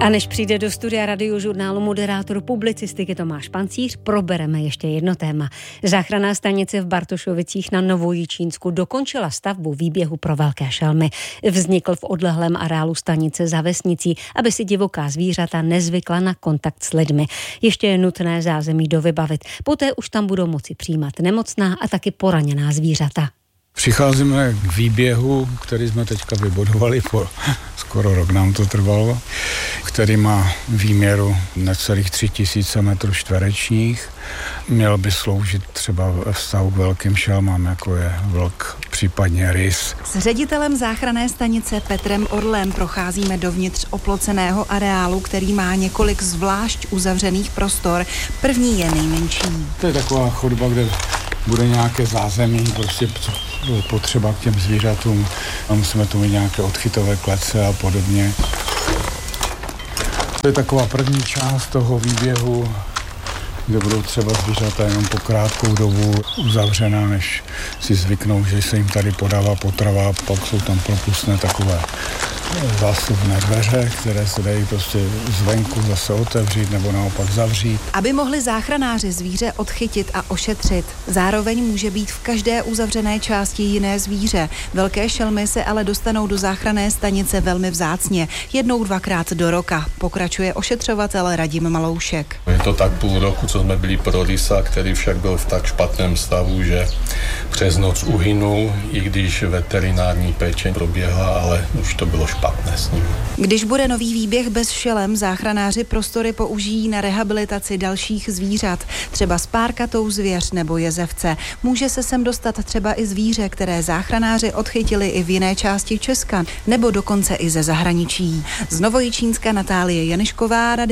A než přijde do studia Radiožurnálu moderátor publicistiky Tomáš Pancíř, probereme ještě jedno téma. Záchranná stanice v Bartošovicích na Novojičínsku dokončila stavbu výběhu pro velké šelmy. Vznikl v odlehlém areálu stanice za vesnicí, aby si divoká zvířata nezvykla na kontakt s lidmi. Ještě je nutné zázemí dovybavit. Poté už tam budou moci přijímat nemocná a taky poraněná zvířata. Přicházíme k výběhu, který jsme teďka vybudovali, skoro rok nám to trvalo, který má výměru necelých 3000 metrů čtverečních. Měl by sloužit třeba ve vztahu k velkým šelmám, jako je vlk, případně rys. S ředitelem záchranné stanice Petrem Orlem procházíme dovnitř oploceného areálu, který má několik zvlášť uzavřených prostor. První je nejmenší. To je taková chodba, kde bude nějaké zázemí, prostě potřeba k těm zvířatům. A musíme tu mít nějaké odchytové klece a podobně. To je taková první část toho výběhu, kde budou třeba zvířata jenom po krátkou dobu uzavřená, než si zvyknou, že se jim tady podává potrava, pak jsou tam propustné takové zásuvné dveře, které se dají prostě zvenku zase otevřít nebo naopak zavřít. Aby mohli záchranáři zvíře odchytit a ošetřit, zároveň může být v každé uzavřené části jiné zvíře. Velké šelmy se ale dostanou do záchranné stanice velmi vzácně, 1-2krát do roka, pokračuje ošetřovatel Radim Maloušek. Je to tak půl roku, co jsme byli pro rysa, který však byl v tak špatném stavu, že přes noc uhynul, i když veterinární péče proběhla, ale už to bylo špatné s ním. Když bude nový výběh bez šelem, záchranáři prostory použijí na rehabilitaci dalších zvířat, třeba spárkatou zvěř nebo jezevce. Může se sem dostat třeba i zvíře, které záchranáři odchytili i v jiné části Česka, nebo dokonce i ze zahraničí. Z Novojičínska Natálie Janišková,